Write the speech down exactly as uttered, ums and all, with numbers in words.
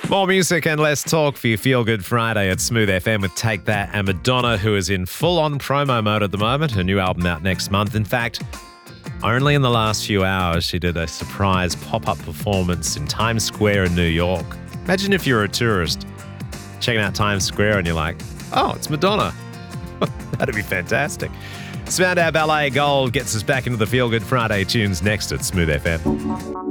More music and less talk for your Feel Good Friday at Smooth F M with Take That and Madonna, who is in full-on promo mode at the moment. Her new album out next month. In fact, only in the last few hours, she did a surprise pop-up performance in Times Square in New York. Imagine if you're a tourist checking out Times Square and you're like, oh, it's Madonna. That'd be fantastic. Spandau Ballet Gold gets us back into the Feel Good Friday tunes next at Smooth F M.